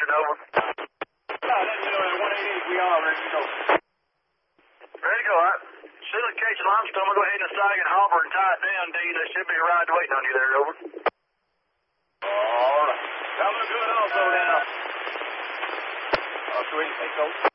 location, over. Let me know at 188 we are ready to go. Ready to go, all right. Still in case of limestone, we'll go ahead and snag and hopper and tie it down, Dean. There should be a ride waiting on you there, over. All right. Coming good also now. Sweet, thanks, over.